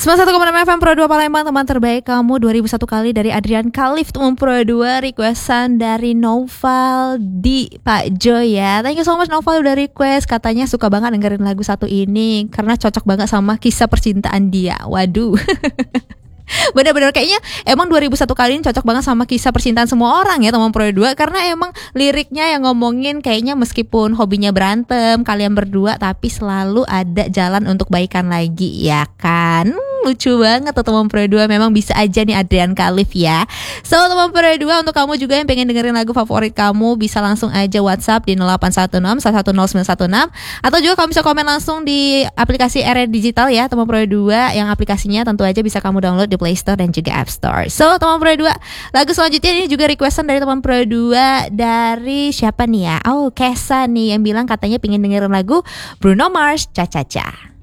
91,6 FM Pro 2 Palembang, teman terbaik kamu 2001 kali dari Adrian Khalif, teman Pro 2, requestan dari Noval di Pak Joy ya. Thank you so much Noval udah request, katanya suka banget dengerin lagu satu ini karena cocok banget sama kisah percintaan dia. Waduh. Bener-bener kayaknya emang 2001 kali ini cocok banget sama kisah percintaan semua orang ya teman Pro 2, karena emang liriknya yang ngomongin kayaknya meskipun hobinya berantem kalian berdua, tapi selalu ada jalan untuk baikan lagi ya kan. Lucu banget tuh teman Pro 2, memang bisa aja nih Adrian Khalif ya. So teman Pro 2, untuk kamu juga yang pengen dengerin lagu favorit kamu, bisa langsung aja WhatsApp di 0816 110916, atau juga kamu bisa komen langsung di aplikasi RR Digital ya teman Pro 2, yang aplikasinya tentu aja bisa kamu download di Play Store dan juga App Store. So teman Pro 2, lagu selanjutnya ini juga requestan dari teman Pro 2, dari siapa nih ya? Oh, Kesa nih yang bilang katanya pengen dengerin lagu Bruno Mars, Cha Cha Cha.